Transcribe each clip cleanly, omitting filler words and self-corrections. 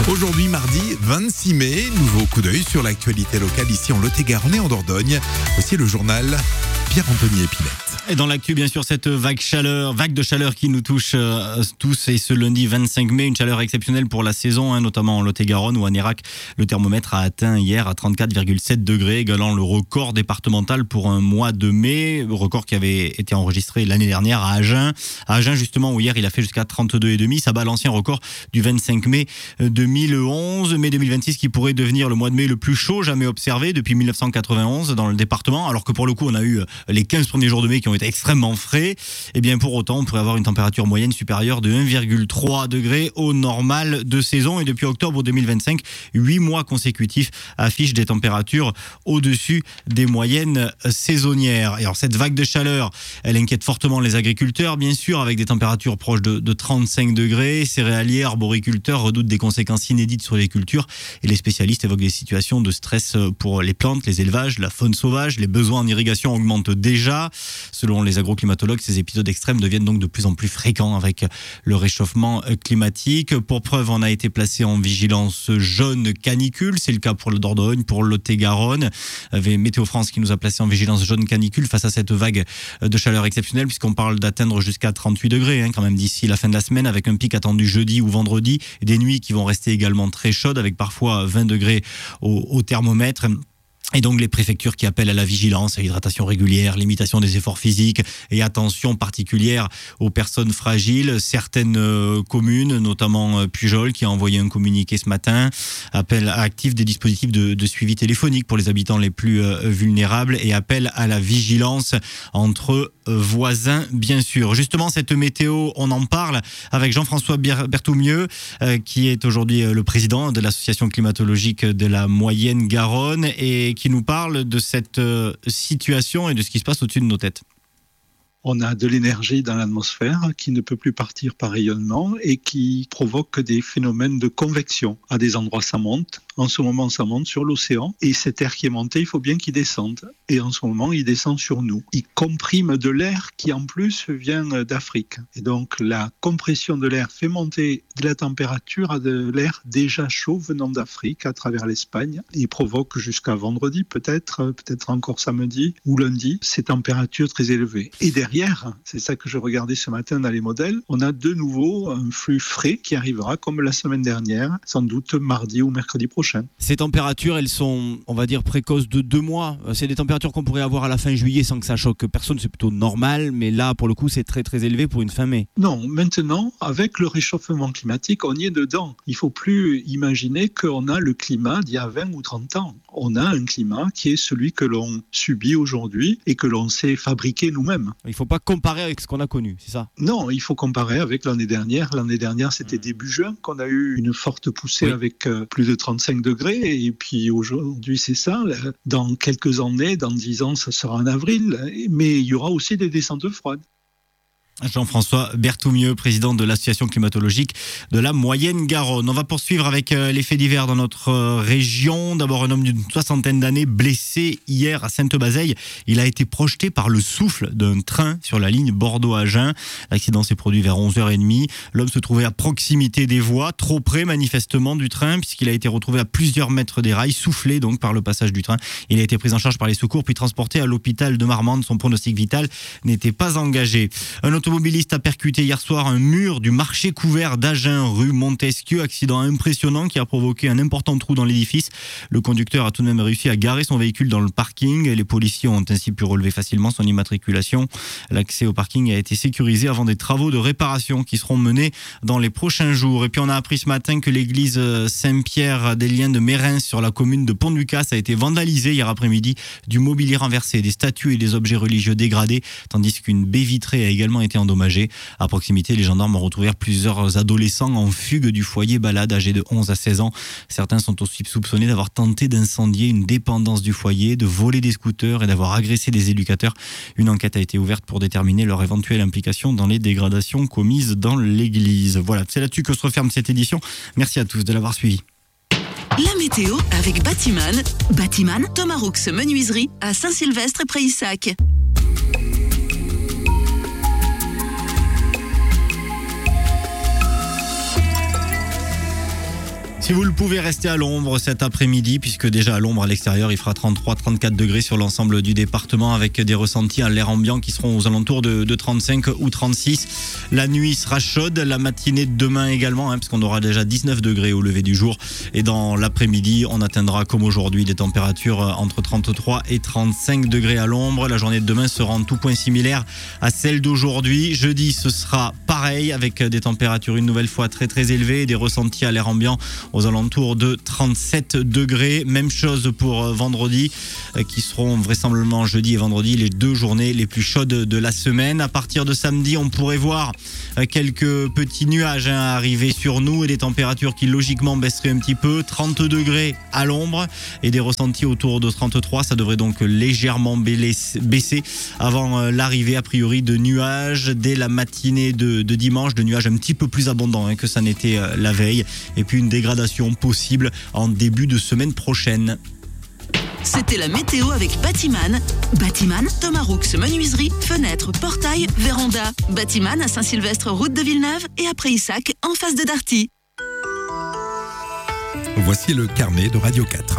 Aujourd'hui, mardi 26 mai, nouveau coup d'œil sur l'actualité locale ici en Lot-et-Garonne et en Dordogne. Aussi le journal Pierre-Anthony Épinette. Et dans l'actu, bien sûr, cette vague de chaleur qui nous touche tous, et ce lundi 25 mai, une chaleur exceptionnelle pour la saison, notamment en Lot-et-Garonne, où à Nérac, le thermomètre a atteint hier à 34,7 degrés, égalant le record départemental pour un mois de mai, record qui avait été enregistré l'année dernière à Agen. À Agen, justement, où hier il a fait jusqu'à 32,5, ça bat l'ancien record du 25 mai 2011, mai 2026, qui pourrait devenir le mois de mai le plus chaud jamais observé depuis 1991 dans le département, alors que pour le coup, on a eu les 15 premiers jours de mai qui ont été extrêmement frais. Et bien pour autant, on pourrait avoir une température moyenne supérieure de 1,3 degrés au normal de saison. Et depuis octobre 2025, 8 mois consécutifs affichent des températures au-dessus des moyennes saisonnières. Et alors cette vague de chaleur, elle inquiète fortement les agriculteurs, bien sûr, avec des températures proches de 35 degrés. Céréaliers, arboriculteurs redoutent des conséquences inédites sur les cultures. Et les spécialistes évoquent des situations de stress pour les plantes, les élevages, la faune sauvage. Les besoins en irrigation augmentent déjà. Selon les agroclimatologues, ces épisodes extrêmes deviennent donc de plus en plus fréquents avec le réchauffement climatique. Pour preuve, on a été placé en vigilance jaune canicule. C'est le cas pour le Dordogne, pour le Lot-et-Garonne. Météo France qui nous a placé en vigilance jaune canicule face à cette vague de chaleur exceptionnelle, puisqu'on parle d'atteindre jusqu'à 38 degrés quand même d'ici la fin de la semaine, avec un pic attendu jeudi ou vendredi. Et des nuits qui vont rester également très chaudes, avec parfois 20 degrés au thermomètre. Et donc les préfectures qui appellent à la vigilance, à l'hydratation régulière, limitation des efforts physiques et attention particulière aux personnes fragiles. Certaines communes, notamment Pujol, qui a envoyé un communiqué ce matin, active des dispositifs de suivi téléphonique pour les habitants les plus vulnérables et appelle à la vigilance entre voisins, bien sûr. Justement, cette météo, on en parle avec Jean-François Berthoumieux, qui est aujourd'hui le président de l'association climatologique de la Moyenne-Garonne et qui nous parle de cette situation et de ce qui se passe au-dessus de nos têtes. On a de l'énergie dans l'atmosphère qui ne peut plus partir par rayonnement et qui provoque des phénomènes de convection. À des endroits, ça monte. En ce moment, ça monte sur l'océan. Et cet air qui est monté, il faut bien qu'il descende. Et en ce moment, il descend sur nous. Il comprime de l'air qui, en plus, vient d'Afrique. Et donc, la compression de l'air fait monter de la température à de l'air déjà chaud venant d'Afrique à travers l'Espagne. Il provoque jusqu'à vendredi, peut-être encore samedi ou lundi, ces températures très élevées. Et derrière, c'est ça que je regardais ce matin dans les modèles, on a de nouveau un flux frais qui arrivera comme la semaine dernière, sans doute mardi ou mercredi prochain. Ces températures, elles sont, on va dire, précoces de 2 mois. C'est des températures qu'on pourrait avoir à la fin juillet sans que ça choque personne. C'est plutôt normal, mais là, pour le coup, c'est très très élevé pour une fin mai. Non, maintenant, avec le réchauffement climatique, on y est dedans. Il ne faut plus imaginer qu'on a le climat d'il y a 20 ou 30 ans. On a un climat qui est celui que l'on subit aujourd'hui et que l'on sait fabriquer nous-mêmes. Il ne faut pas comparer avec ce qu'on a connu, c'est ça ? Non, il faut comparer avec l'année dernière. L'année dernière, c'était début juin qu'on a eu une forte poussée avec plus de 35 degrés. Et puis aujourd'hui, c'est ça. Dans quelques années, dans 10 ans, ça sera en avril. Mais il y aura aussi des descentes froides. Jean-François Berthoumieux, président de l'association climatologique de la Moyenne-Garonne. On va poursuivre avec les faits divers dans notre région. D'abord, un homme d'une 60aine d'années blessé hier à Sainte-Bazeille. Il a été projeté par le souffle d'un train sur la ligne Bordeaux-Agen. L'accident s'est produit vers 11h30. L'homme se trouvait à proximité des voies, trop près manifestement du train, puisqu'il a été retrouvé à plusieurs mètres des rails, soufflé donc par le passage du train. Il a été pris en charge par les secours, puis transporté à l'hôpital de Marmande. Son pronostic vital n'était pas engagé. Un automobiliste a percuté hier soir un mur du marché couvert d'Agen, rue Montesquieu. Accident impressionnant qui a provoqué un important trou dans l'édifice. Le conducteur a tout de même réussi à garer son véhicule dans le parking. Les policiers ont ainsi pu relever facilement son immatriculation. L'accès au parking a été sécurisé avant des travaux de réparation qui seront menés dans les prochains jours. Et puis on a appris ce matin que l'église Saint-Pierre des Liens de Mérins sur la commune de Pont-de-Lucas a été vandalisée hier après-midi. Du mobilier renversé, des statues et des objets religieux dégradés, tandis qu'une baie vitrée a également été endommagé. À proximité, les gendarmes ont retrouvé plusieurs adolescents en fugue du foyer balade âgés de 11 à 16 ans. Certains sont aussi soupçonnés d'avoir tenté d'incendier une dépendance du foyer, de voler des scooters et d'avoir agressé des éducateurs. Une enquête a été ouverte pour déterminer leur éventuelle implication dans les dégradations commises dans l'église. Voilà, c'est là-dessus que se referme cette édition. Merci à tous de l'avoir suivi. La météo avec Batiman. Batiman, Thomas Roux Menuiserie à Saint-Sylvestre et Prayssac. Si vous le pouvez, rester à l'ombre cet après-midi, puisque déjà à l'ombre à l'extérieur, il fera 33-34 degrés sur l'ensemble du département, avec des ressentis à l'air ambiant qui seront aux alentours de 35 ou 36. La nuit sera chaude, la matinée de demain également, parce qu'on aura déjà 19 degrés au lever du jour. Et dans l'après-midi, on atteindra comme aujourd'hui des températures entre 33 et 35 degrés à l'ombre. La journée de demain sera en tout point similaire à celle d'aujourd'hui. Jeudi, ce sera pareil, avec des températures une nouvelle fois très très élevées et des ressentis à l'air ambiant aux alentours de 37 degrés. Même chose pour vendredi, qui seront vraisemblablement jeudi et vendredi les deux journées les plus chaudes de la semaine. À partir de samedi, on pourrait voir quelques petits nuages arriver sur nous et des températures qui logiquement baisseraient un petit peu. 30 degrés à l'ombre et des ressentis autour de 33. Ça devrait donc légèrement baisser avant l'arrivée a priori de nuages dès la matinée de dimanche, de nuages un petit peu plus abondants que ça n'était la veille, et puis une dégradation possible en début de semaine prochaine. C'était la météo avec Batiman. Batiman, Thomas Roux, menuiserie, fenêtres, portails, véranda. Batiman à Saint-Sylvestre, route de Villeneuve, et à Prayssac, en face de Darty. Voici le carnet de Radio 4.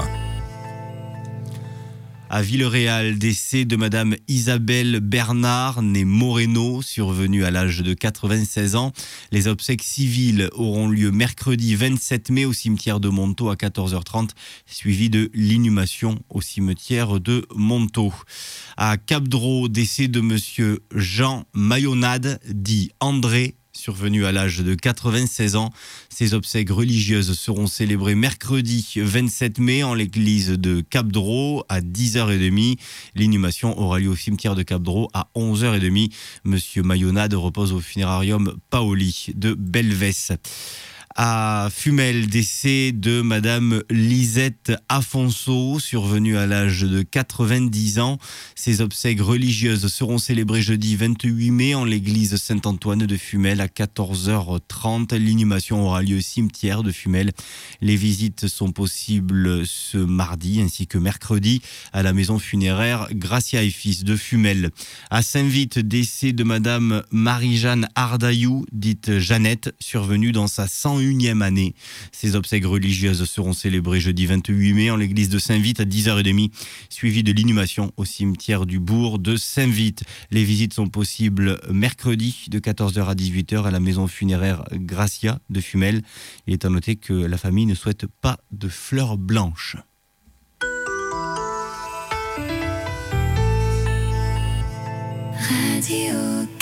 À Villeréal, décès de Madame Isabelle Bernard, née Moreno, survenue à l'âge de 96 ans. Les obsèques civiles auront lieu mercredi 27 mai au cimetière de Montaut à 14h30, suivi de l'inhumation au cimetière de Montaut. À Cap-Dros, décès de Monsieur Jean Mayonade, dit André, survenu à l'âge de 96 ans. Ses obsèques religieuses seront célébrées mercredi 27 mai en l'église de Cap-Dros à 10h30. L'inhumation aura lieu au cimetière de Cap-Dros à 11h30. Monsieur Mayonade repose au funérarium Paoli de Belvès. À Fumel, décès de Madame Lisette Afonso, survenue à l'âge de 90 ans. Ses obsèques religieuses seront célébrées jeudi 28 mai en l'église Saint-Antoine de Fumel à 14h30. L'inhumation aura lieu au cimetière de Fumel. Les visites sont possibles ce mardi ainsi que mercredi à la maison funéraire Gracia et Fils de Fumel. À Saint-Vite, décès de Madame Marie-Jeanne Ardaillou, dite Jeannette, survenue dans sa 101e année. Ces obsèques religieuses seront célébrées jeudi 28 mai en l'église de Saint-Vite à 10h30, suivi de l'inhumation au cimetière du bourg de Saint-Vite. Les visites sont possibles mercredi de 14h à 18h à la maison funéraire Gracia de Fumel. Il est à noter que la famille ne souhaite pas de fleurs blanches. Radio